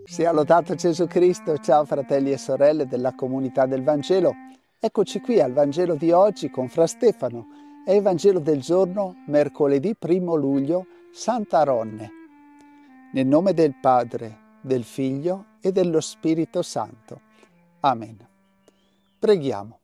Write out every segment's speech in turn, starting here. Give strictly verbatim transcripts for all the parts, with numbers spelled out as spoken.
Sia lodato Gesù Cristo, ciao fratelli e sorelle della comunità del Vangelo. Eccoci qui al Vangelo di oggi con Fra Stefano. È il Vangelo del giorno, mercoledì primo luglio, Santa Ronne. Nel nome del Padre, del Figlio e dello Spirito Santo. Amen. Preghiamo.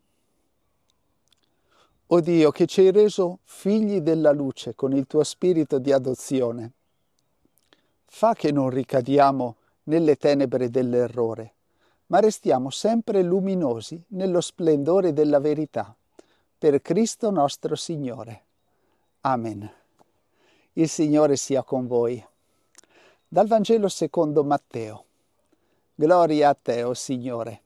O Dio, che ci hai reso figli della luce con il tuo spirito di adozione, fa che non ricadiamo nelle tenebre dell'errore, ma restiamo sempre luminosi nello splendore della verità. Per Cristo nostro Signore. Amen. Il Signore sia con voi. Dal Vangelo secondo Matteo. Gloria a te, o Signore.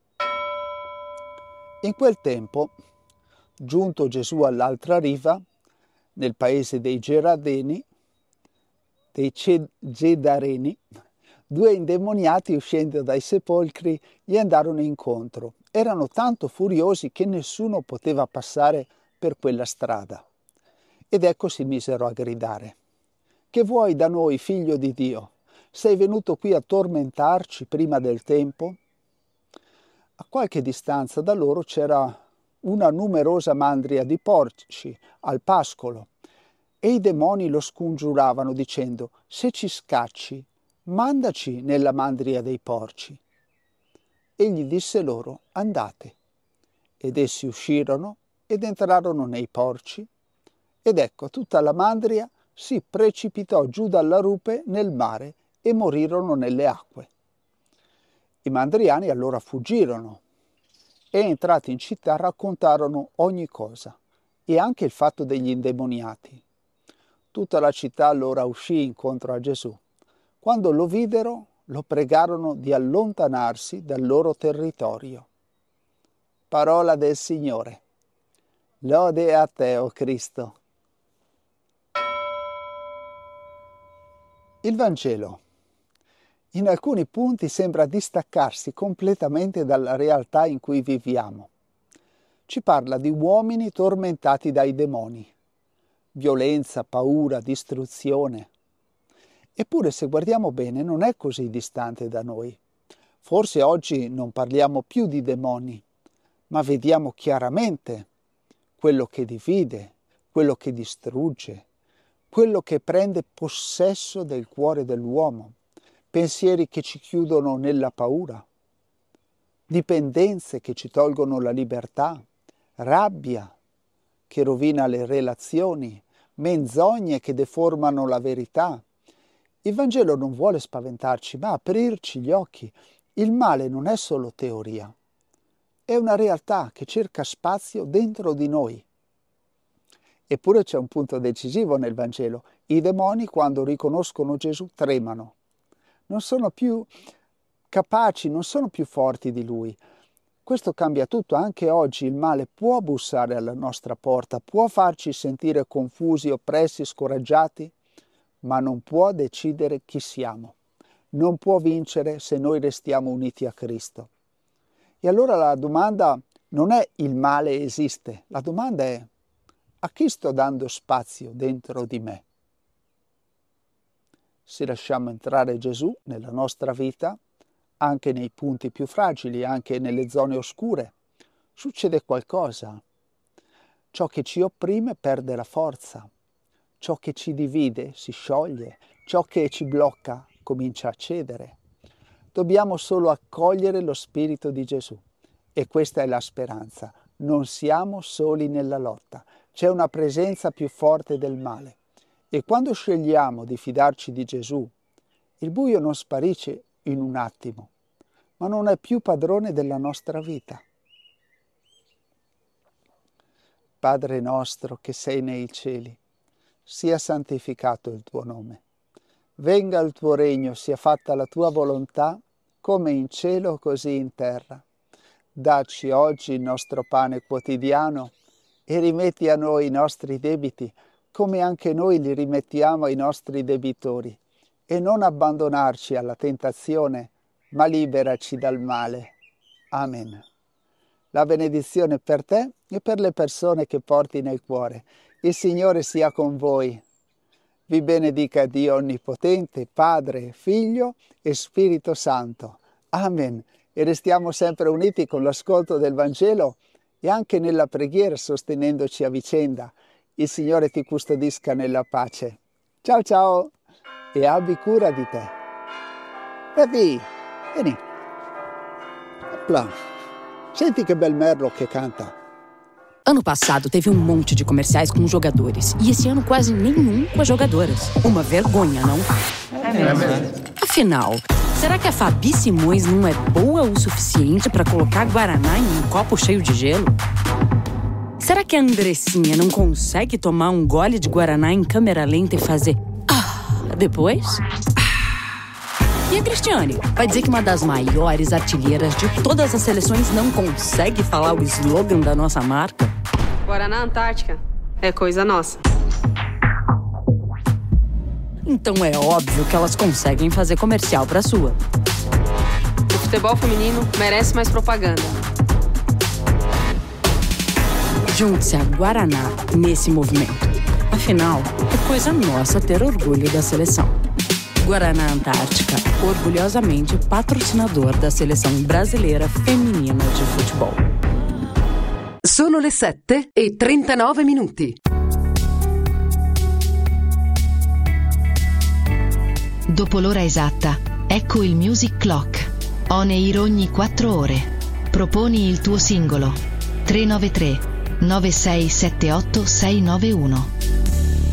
In quel tempo, giunto Gesù all'altra riva, nel paese dei Geradeni, dei Gedareni, due indemoniati uscendo dai sepolcri gli andarono incontro. Erano tanto furiosi che nessuno poteva passare per quella strada. Ed ecco si misero a gridare: «Che vuoi da noi, figlio di Dio? Sei venuto qui a tormentarci prima del tempo?» A qualche distanza da loro c'era una numerosa mandria di porci al pascolo, e i demoni lo scongiuravano dicendo: «Se ci scacci, mandaci nella mandria dei porci». Egli disse loro: «Andate». Ed essi uscirono ed entrarono nei porci, ed ecco tutta la mandria si precipitò giù dalla rupe nel mare e morirono nelle acque. I mandriani allora fuggirono e, entrati in città, raccontarono ogni cosa e anche il fatto degli indemoniati. Tutta la città allora uscì incontro a Gesù. Quando lo videro, lo pregarono di allontanarsi dal loro territorio. Parola del Signore. Lode a te, o Cristo. Il Vangelo in alcuni punti sembra distaccarsi completamente dalla realtà in cui viviamo. Ci parla di uomini tormentati dai demoni, violenza, paura, distruzione. Eppure, se guardiamo bene, non è così distante da noi. Forse oggi non parliamo più di demoni, ma vediamo chiaramente quello che divide, quello che distrugge, quello che prende possesso del cuore dell'uomo, pensieri che ci chiudono nella paura, dipendenze che ci tolgono la libertà, rabbia che rovina le relazioni, menzogne che deformano la verità. Il Vangelo non vuole spaventarci, ma aprirci gli occhi. Il male non è solo teoria, è una realtà che cerca spazio dentro di noi. Eppure c'è un punto decisivo nel Vangelo. I demoni, quando riconoscono Gesù, tremano. Non sono più capaci, non sono più forti di Lui. Questo cambia tutto. Anche oggi il male può bussare alla nostra porta, può farci sentire confusi, oppressi, scoraggiati, ma non può decidere chi siamo. Non può vincere se noi restiamo uniti a Cristo. E allora la domanda non è il male esiste, la domanda è: a chi sto dando spazio dentro di me? Se lasciamo entrare Gesù nella nostra vita, anche nei punti più fragili, anche nelle zone oscure, succede qualcosa. Ciò che ci opprime perde la forza, ciò che ci divide si scioglie, ciò che ci blocca comincia a cedere. Dobbiamo solo accogliere lo Spirito di Gesù, e questa è la speranza. Non siamo soli nella lotta, c'è una presenza più forte del male. E quando scegliamo di fidarci di Gesù, il buio non sparisce in un attimo, ma non è più padrone della nostra vita. Padre nostro che sei nei cieli, sia santificato il tuo nome. Venga il tuo regno, sia fatta la tua volontà, come in cielo così in terra. Dacci oggi il nostro pane quotidiano e rimetti a noi i nostri debiti, come anche noi li rimettiamo ai nostri debitori, e non abbandonarci alla tentazione, ma liberaci dal male. Amen. La benedizione per te e per le persone che porti nel cuore. Il Signore sia con voi. vi benedica Dio Onnipotente, Padre, Figlio e Spirito Santo. Amen. E restiamo sempre uniti con l'ascolto del Vangelo e anche nella preghiera, sostenendoci a vicenda. Il Signore ti custodisca nella pace. Ciao ciao e abbi cura di te. Vieni, vieni. Opla. Senti che bel merlo che canta. Ano passado teve um monte de comerciais com jogadores. E esse ano quase nenhum com as jogadoras. Uma vergonha, não? É mesmo. Afinal, será que a Fabi Simões não é boa o suficiente para colocar Guaraná em um copo cheio de gelo? Será que a Andressinha não consegue tomar um gole de Guaraná em câmera lenta e fazer ah, depois? E a Cristiane vai dizer que uma das maiores artilheiras de todas as seleções não consegue falar o slogan da nossa marca? Guaraná Antártica é coisa nossa. Então é óbvio que elas conseguem fazer comercial pra sua. O futebol feminino merece mais propaganda. Junte-se a Guaraná nesse movimento. Afinal, é coisa nossa ter orgulho da seleção. Guaraná Antártica, orgulhosamente patrocinador da Seleção Brasileira Feminina de Futebol. Sono le sette e trentanove minuti. Dopo l'ora esatta, ecco il Music Clock. On air ogni quattro ore. Proponi il tuo singolo. tre nove tre nove sei sette otto sei nove uno.